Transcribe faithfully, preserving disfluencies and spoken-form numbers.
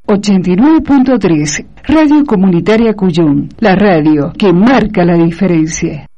ochenta y nueve punto tres, Radio Comunitaria Cuyum, la radio que marca la diferencia.